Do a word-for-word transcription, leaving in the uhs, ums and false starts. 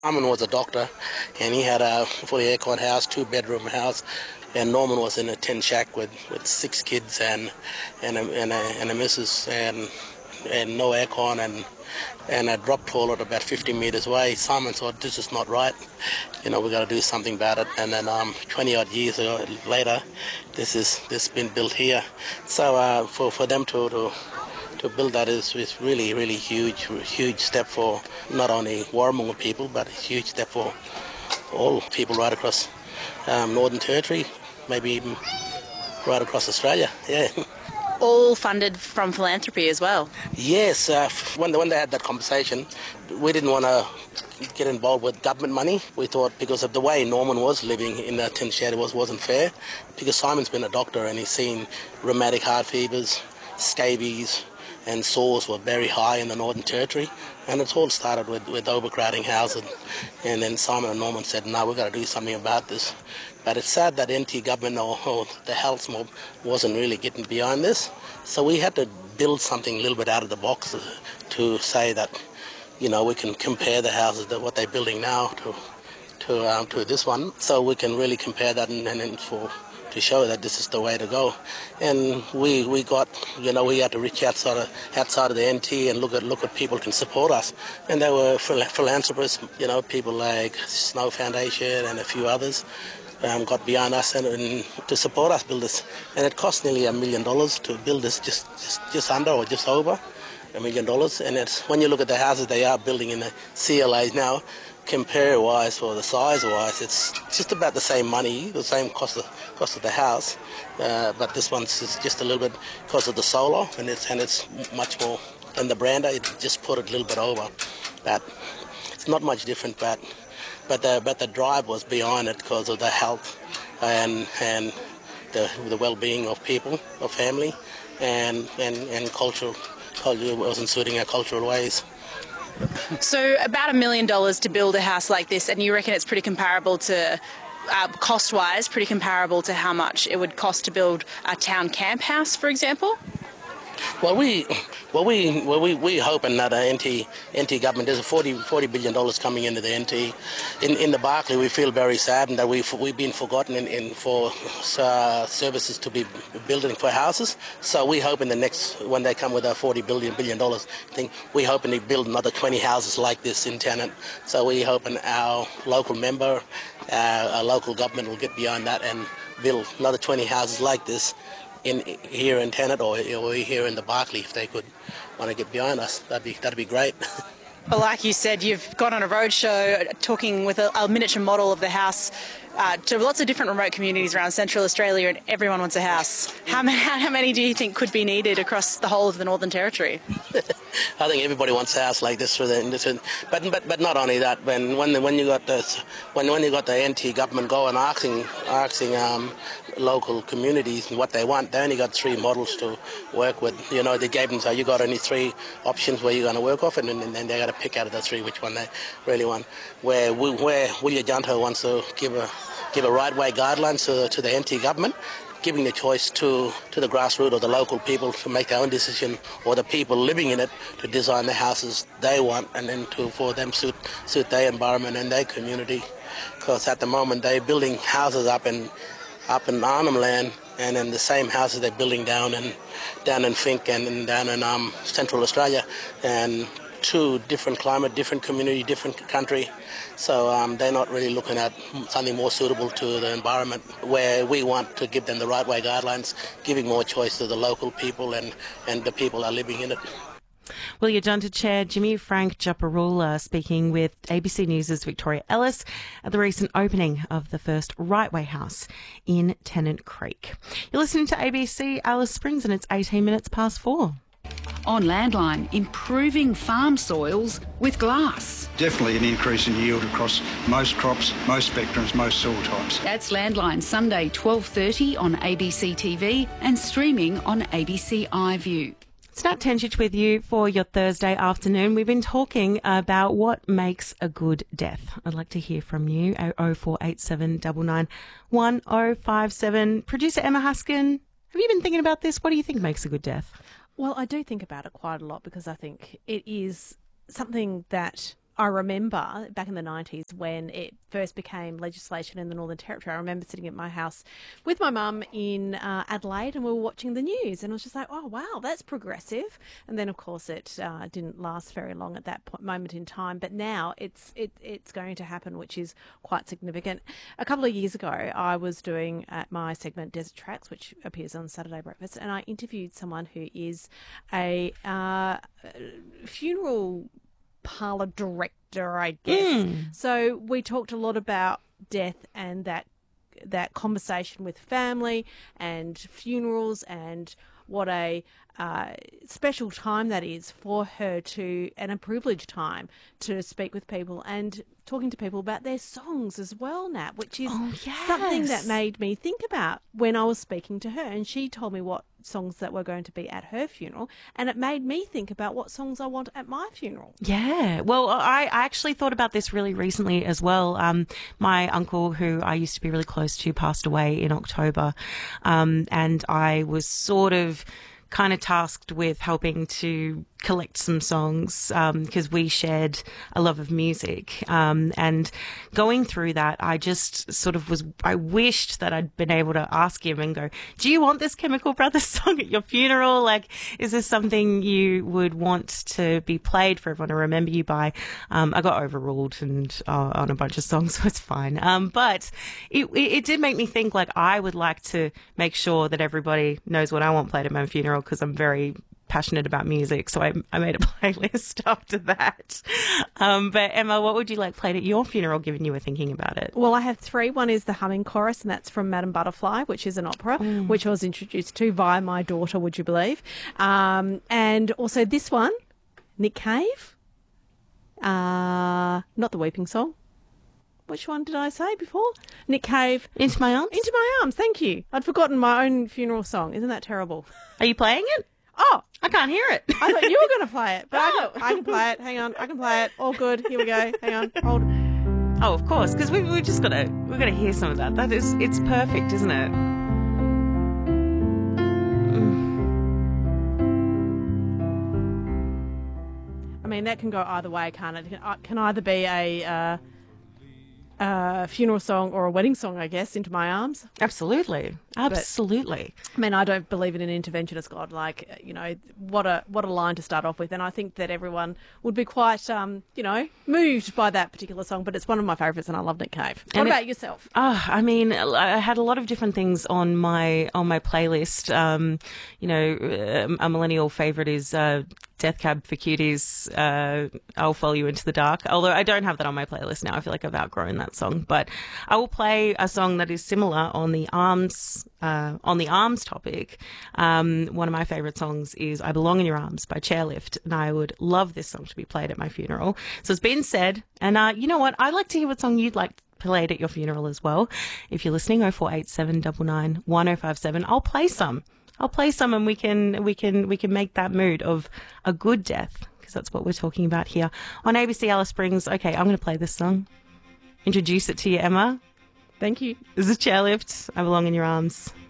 Simon was a doctor, and he had a fully aircon house, two-bedroom house, and Norman was in a tin shack with, with six kids and and a, and a, and a missus and and no aircon and and a drop toilet about fifty metres away. Simon thought, this is not right. You know, we've got to do something about it. And then um, twenty-odd years ago, later, this is this has been built here. So uh, for, for them to, to to build that is, is really, really huge, huge step for not only Warramunga people, but a huge step for all people right across um, Northern Territory, maybe even right across Australia. Yeah. All funded from philanthropy as well. Yes, uh, when, when they had that conversation, we didn't want to get involved with government money. We thought because of the way Norman was living in that tin shed, it was, wasn't fair. Because Simon's been a doctor and he's seen rheumatic heart fevers, scabies, and sores were very high in the Northern Territory. And it's all started with, with overcrowding housing. And then Simon and Norman said, no, we've got to do something about this. But it's sad that N T government or, or the health mob wasn't really getting behind this. So we had to build something a little bit out of the box to, to say that, you know, we can compare the houses, that what they're building now to to um, to this one. So we can really compare that and, and, and for to show that this is the way to go. And we we got, you know, we had to reach outside of, outside of the N T and look at look at people who can support us. And there were philanthropists, you know, people like Snow Foundation and a few others. Um, got behind us and, and to support us build this, and it cost nearly a million dollars to build this, just, just just under or just over a million dollars. And it's when you look at the houses they are building in the C L As now, compare-wise or the size-wise, it's just about the same money, the same cost of cost of the house, uh, but this one's is just a little bit because of the solar, and it's and it's much more than the Brander. It just put it a little bit over, but it's not much different, but. But the, but the drive was behind it because of the health and and the, the well-being of people, of family, and and, and cultural, culture wasn't suiting our cultural ways. So about a million dollars to build a house like this, and you reckon it's pretty comparable to, uh, cost-wise, pretty comparable to how much it would cost to build a town camp house, for example? Well, we, well, we, well, we, we hoping that uh, N T, N T government, there's a forty, forty billion dollars coming into the N T. In, in the Barkly, we feel very saddened that we've, we've been forgotten in, in for uh, services to be building for houses. So we hope in the next, when they come with a forty billion dollars thing, we hoping to build another twenty houses like this in Tennant. So we hoping our local member, uh, our local government will get behind that and build another twenty houses like this in here in Tennant or, or here in the Barkly. If they could want to get behind us, that'd be that'd be great. Well, like you said, you've gone on a roadshow talking with a, a miniature model of the house uh, to lots of different remote communities around Central Australia, and everyone wants a house. How many, how many do you think could be needed across the whole of the Northern Territory? I think everybody wants a house like this for the, but but but not only that. When when when you got the when when you got the N T government going asking asking um, local communities what they want, they only got three models to work with. You know, they gave them, so you got only three options where you're going to work off, and then they got to pick out of the three which one they really want. Where where Willia Junto wants to give a give a right way guidelines to to the N T government, giving the choice to, to the grassroots or the local people to make their own decision, or the people living in it to design the houses they want, and then to for them suit suit their environment and their community. Because at the moment they're building houses up in up in Arnhem Land, and then the same houses they're building down in down in Fink and, and down in um, Central Australia, and two different climate, different community, different country. So um, they're not really looking at something more suitable to the environment, where we want to give them the right way guidelines, giving more choice to the local people and, and the people are living in it. Willia Junto Chair Jimmy Frank Japarula speaking with A B C News' Victoria Ellis at the recent opening of the first Right Way House in Tennant Creek. You're listening to A B C Alice Springs, and it's eighteen minutes past four. On Landline, improving farm soils with glass. Definitely an increase in yield across most crops, most spectrums, most soil types. That's Landline, Sunday twelve thirty on A B C T V and streaming on A B C iView. It's Nat Tenchich with you for your Thursday afternoon. We've been talking about what makes a good death. I'd like to hear from you. oh four eight seven nine nine one oh five seven. Producer Emma Huskin, have you been thinking about this? What do you think makes a good death? Well, I do think about it quite a lot, because I think it is something that I remember back in the nineties when it first became legislation in the Northern Territory. I remember sitting at my house with my mum in uh, Adelaide, and we were watching the news, and it was just like, oh, wow, that's progressive. And then, of course, it uh, didn't last very long at that point, moment in time. But now it's it, it's going to happen, which is quite significant. A couple of years ago, I was doing uh, my segment Desert Tracks, which appears on Saturday Breakfast, and I interviewed someone who is a uh, funeral parlour director, I guess. Mm. So we talked a lot about death and that that conversation with family and funerals and what a uh, special time that is for her to, and a privileged time to speak with people and talking to people about their songs as well, Nat, which is oh, yes. something that made me think about when I was speaking to her, and she told me what songs that were going to be at her funeral, and it made me think about what songs I want at my funeral. Yeah, well, I, I actually thought about this really recently as well. Um, my uncle, who I used to be really close to, passed away in October, um, and I was sort of kind of tasked with helping to collect some songs because um, we shared a love of music, um, and going through that, I just sort of was, I wished that I'd been able to ask him and go, do you want this Chemical Brothers song at your funeral? Like, is this something you would want to be played for everyone to remember you by? Um, I got overruled and uh, on a bunch of songs, so it's fine. Um, but it, it, it did make me think, like, I would like to make sure that everybody knows what I want played at my funeral because I'm very passionate about music, so I, I made a playlist after that. Um, but Emma, what would you like played at your funeral, given you were thinking about it? Well, I have three. One is the Humming Chorus, and that's from Madame Butterfly, which is an opera, mm. which I was introduced to via my daughter, would you believe? Um, and also this one, Nick Cave, uh, not the Weeping Song. Which one did I say before? Nick Cave. Into My Arms? Into My Arms, thank you. I'd forgotten my own funeral song. Isn't that terrible? Are you playing it? Oh, I can't hear it. I thought you were going to play it, but no. I, can, I can play it. Hang on, I can play it. All good. Here we go. Hang on, hold. Oh, of course, because we we just got to we got to hear some of that. That is, it's perfect, isn't it? I mean, that can go either way, can't it? It can, can either be a uh, uh, funeral song or a wedding song, I guess, Into My Arms. Absolutely. Absolutely. But, I mean, I don't believe in an interventionist God. Like, you know, what a what a line to start off with. And I think that everyone would be quite, um, you know, moved by that particular song. But it's one of my favourites, and I love Nick Cave. What and about it, yourself? Oh, I mean, I had a lot of different things on my on my playlist. Um, you know, a millennial favourite is uh, Death Cab for Cuties, uh, I'll Follow You Into the Dark. Although I don't have that on my playlist now. I feel like I've outgrown that song. But I will play a song that is similar on the arms uh, on the arms topic. Um, one of my favourite songs is I Belong in Your Arms by Chairlift, and I would love this song to be played at my funeral. So it's been said, and uh, you know what? I'd like to hear what song you'd like played at your funeral as well. If you're listening, oh four eight seven nine nine one oh five seven, I'll play some. I'll play some, and we can we can we can make that mood of a good death, because that's what we're talking about here on A B C Alice Springs. Okay, I'm going to play this song. Introduce it to you, Emma. Thank you. This is Chairlift. I Belong in Your Arms.